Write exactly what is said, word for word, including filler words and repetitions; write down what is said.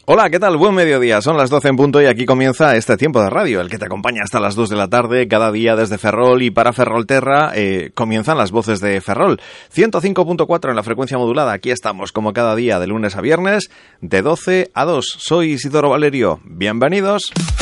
Hola, ¿qué tal? Buen mediodía, son las doce en punto y aquí comienza este tiempo de radio, el que te acompaña hasta las dos de la tarde, cada día desde Ferrol y para Ferrolterra eh, comienzan las voces de Ferrol. ciento cinco punto cuatro en la frecuencia modulada, aquí estamos como cada día de lunes a viernes, de doce a dos. Soy Isidoro Valerio, bienvenidos.